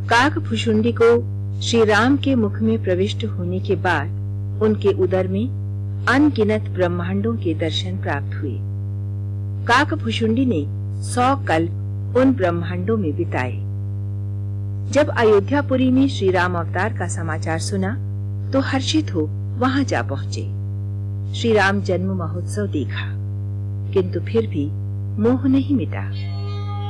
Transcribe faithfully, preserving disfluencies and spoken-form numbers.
काकभुशुंडी को श्री राम के मुख में प्रविष्ट होने के बाद उनके उदर में अनगिनत ब्रह्मांडों के दर्शन प्राप्त हुए। काकभुशुंडी ने सौ कल्प उन ब्रह्मांडों में बिताए। जब अयोध्यापुरी में श्री राम अवतार का समाचार सुना तो हर्षित हो वहां जा पहुंचे। श्री राम जन्म महोत्सव देखा, किंतु फिर भी मोह नहीं मिटा।